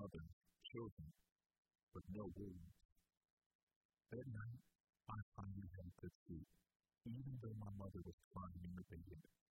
mother, children, but no words. That night, I finally had good sleep, even though my mother was crying in the bed.